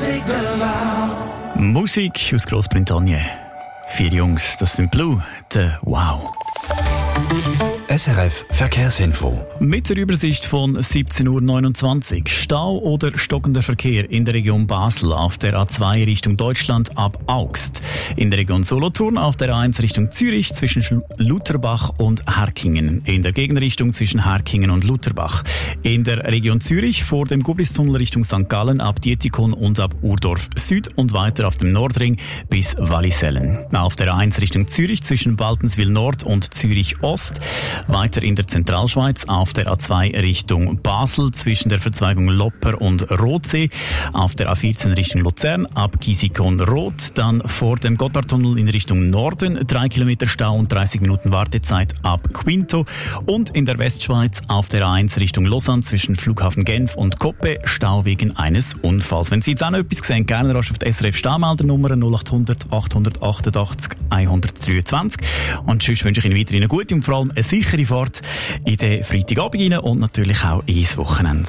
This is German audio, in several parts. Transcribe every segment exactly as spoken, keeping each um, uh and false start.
Musik aus Großbritannien. Vier Jungs, das sind Blue, der Wow. S R F Verkehrsinfo. Mit der Übersicht von siebzehn Uhr neunundzwanzig. Stau oder stockender Verkehr in der Region Basel auf der A zwei Richtung Deutschland ab Augst. In der Region Solothurn auf der A eins Richtung Zürich zwischen Lutherbach und Herkingen. In der Gegenrichtung zwischen Herkingen und Lutherbach. In der Region Zürich vor dem Gublistunnel Richtung Sankt Gallen ab Dietikon und ab Urdorf Süd und weiter auf dem Nordring bis Wallisellen. Auf der A eins Richtung Zürich zwischen Baltenswil Nord und Zürich Ost. Weiter in der Zentralschweiz auf der A zwei Richtung Basel zwischen der Verzweigung Lopper und Rotsee. Auf der A vierzehn Richtung Luzern ab Gisikon-Rot. Dann vor dem Gotthardtunnel in Richtung Norden drei Kilometer Stau und dreißig Minuten Wartezeit ab Quinto. Und in der Westschweiz auf der A eins Richtung Lausanne zwischen Flughafen Genf und Koppe Stau wegen eines Unfalls. Wenn Sie jetzt auch noch etwas sehen, gerne rasch auf die S R F Staumeldernummer null acht hundert achthundertachtundachtzig hundertdreiundzwanzig. Und sonst wünsche ich Ihnen weiterhin eine gute und vor allem eine sichere Fahrt in den Freitagabend rein und natürlich auch ins Wochenende.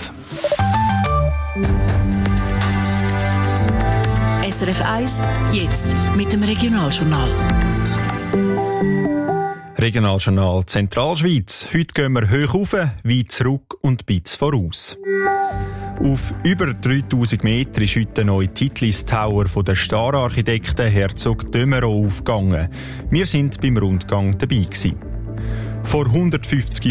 S R F eins, jetzt mit dem Regionaljournal. Regionaljournal Zentralschweiz. Heute gehen wir hoch rauf, weit zurück und bitz voraus. Auf über dreitausend Meter ist heute der neue Titlis Tower von der Star-Architekten Herzog de Meuron aufgegangen. Wir sind beim Rundgang dabei gewesen. Vor hundertfünfzig